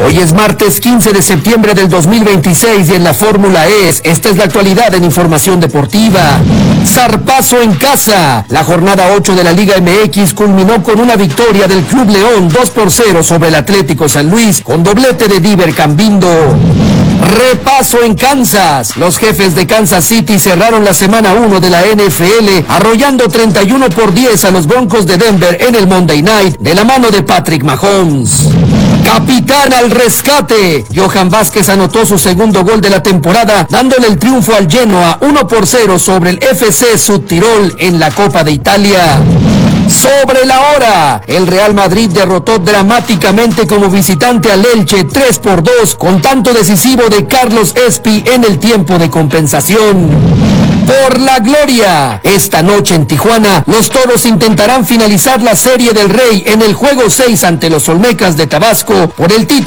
Hoy es martes 15 de septiembre del 2026 y en la Fórmula E, esta es la actualidad en información deportiva. Zarpazo en casa. La jornada 8 de la Liga MX culminó con una victoria del Club León 2-0 sobre el Atlético San Luis con doblete de Diver Cambindo. Repaso en Kansas. Los Jefes de Kansas City cerraron la semana 1 de la NFL arrollando 31-10 a los Broncos de Denver en el Monday Night de la mano de Patrick Mahomes. Capitán al rescate. Johan Vázquez anotó su segundo gol de la temporada, dándole el triunfo al Genoa 1-0 sobre el FC Südtirol en la Copa de Italia. Sobre la hora, el Real Madrid derrotó dramáticamente como visitante al Elche 3-2 con tanto decisivo de Carlos Espi en el tiempo de compensación. Por la gloria, esta noche en Tijuana, los Toros intentarán finalizar la Serie del Rey en el juego 6 ante los Olmecas de Tabasco por el título